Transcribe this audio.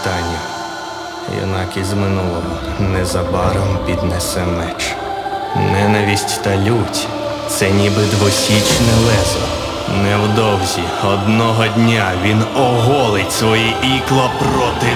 останню. Юнак із минулого незабаром піднесе меч. Ненависть та лють – це ніби двосічне лезо. Невдовзі одного дня він оголить свої ікла проти